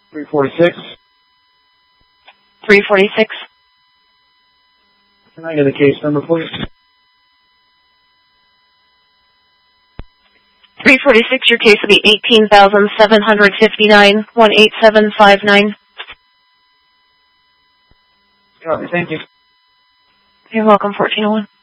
346. 346. Can I get a case number, please? 346, your case will be 18,759, 18759. Copy, thank you. You're welcome, 1401.